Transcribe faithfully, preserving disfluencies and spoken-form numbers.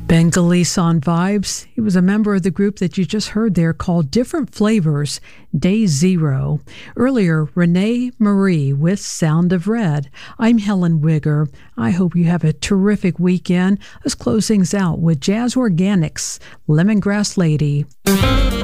Bengalis on Vibes. He was a member of the group that you just heard there called Different Flavors, Day Zero. Earlier, Renee Marie with Sound of Red. I'm Helen Wigger. I hope you have a terrific weekend. Let's close things out with Jazz Organics, Lemongrass Lady.